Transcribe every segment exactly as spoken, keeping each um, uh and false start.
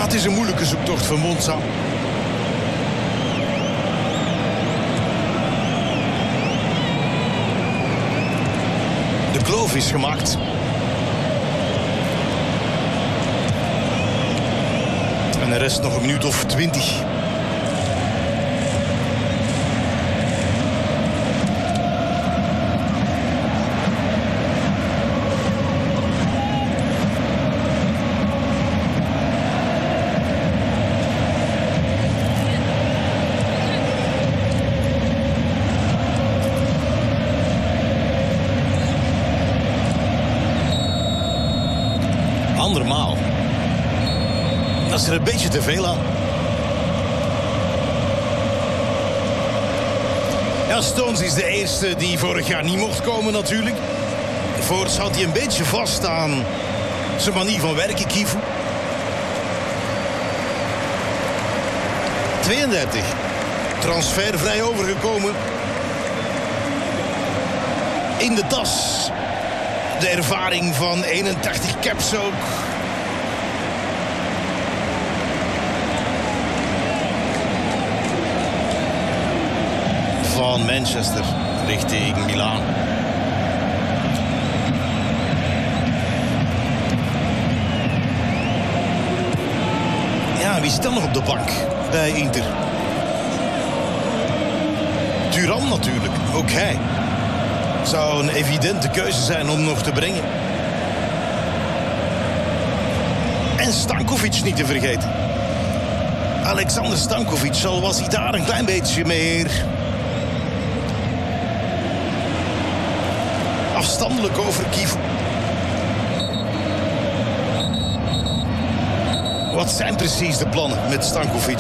het is een moeilijke zoektocht voor Monza. De kloof is gemaakt. En er rest nog een minuut of twintig. Andermaal. Dat is er een beetje te veel aan. Ja, Stones is de eerste die vorig jaar niet mocht komen natuurlijk. Voorts had hij een beetje vast aan zijn manier van werken, Kivu. tweeëndertig. Transfervrij overgekomen. In de tas. De ervaring van eenentachtig caps ook. Van Manchester richting Milaan. Ja, wie zit dan nog op de bank bij Inter? Thuram natuurlijk, ook hij. Zou een evidente keuze zijn om nog te brengen. En Stankovic niet te vergeten. Alexander Stankovic, al was hij daar een klein beetje meer afstandelijk over Kivu. Wat zijn precies de plannen met Stankovic?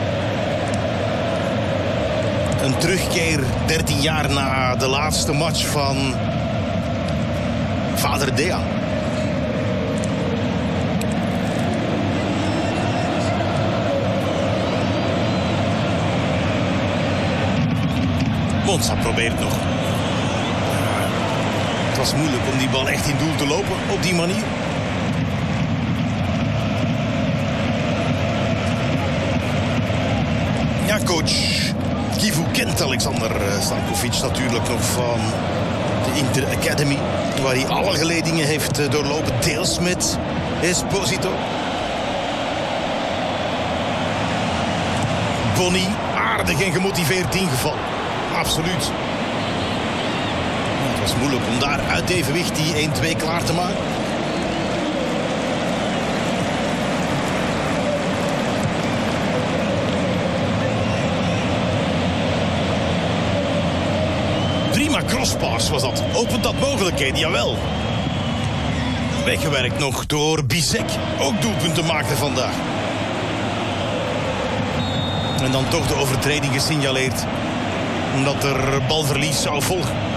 Een terugkeer dertien jaar na de laatste match van vader Dea. Monza probeert nog. Het was moeilijk om die bal echt in doel te lopen op die manier. Ja, coach Kivu kent Alexander Stankovic natuurlijk nog van de Inter Academy, waar hij alle geledingen heeft doorlopen, deels met Esposito. Boni, aardig en gemotiveerd ingevallen. Absoluut. Het was moeilijk om daar uit evenwicht die één-twee klaar te maken. Prima crosspass was dat. Opent dat mogelijkheden, jawel. Weggewerkt nog door Bisek. Ook doelpunten maakte vandaag. En dan toch de overtreding gesignaleerd. Omdat er balverlies zou volgen.